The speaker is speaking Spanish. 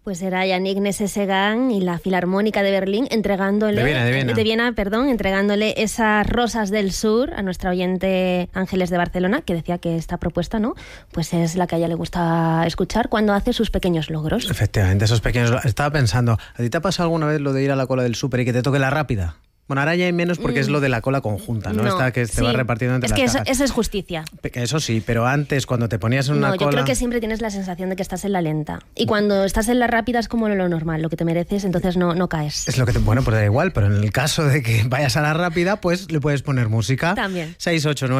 Pues era Yannick Nézet-Séguin y la Filarmónica de Berlín entregándole de Viena, entregándole esas rosas del sur a nuestra oyente Ángeles de Barcelona, que decía que esta propuesta, ¿no? Pues es la que a ella le gusta escuchar cuando hace sus pequeños logros. Efectivamente, esos pequeños logros. Estaba pensando, ¿a ti te ha pasado alguna vez lo de ir a la cola del súper y que te toque la rápida? Bueno, ahora ya hay menos porque es lo de la cola conjunta, ¿no? Esta que te va repartiendo entre las cajas. Es que eso es justicia. Eso sí, pero antes, cuando te ponías en una cola... No, yo creo que siempre tienes la sensación de que estás en la lenta. Y cuando estás en la rápida es como lo normal, lo que te mereces, entonces no caes. Es lo que bueno, pues da igual, pero en el caso de que vayas a la rápida, pues le puedes poner música. También. 689